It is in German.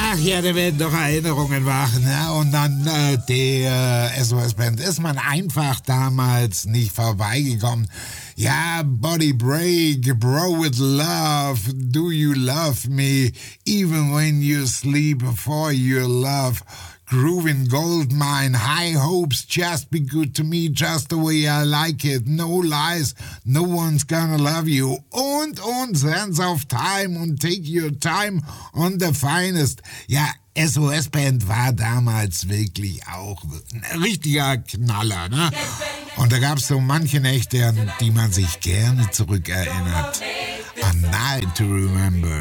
Ach ja, da werden doch Erinnerungen wach, ne? Und dann die SOS-Band ist man einfach damals nicht vorbeigekommen. Ja, Body Break, Bro with Love, Do You Love Me, Even When You Sleep For Your Love, Groovin' Goldmine, High Hopes, Just Be Good To Me, Just The Way I Like It, No Lies, No One's Gonna Love You und Sense of Time und Take Your Time on the Finest. Ja, SOS-Band war damals wirklich auch ein richtiger Knaller, ne? Und da gab's so manche Nächte, an die man sich gerne zurückerinnert. A Night to Remember.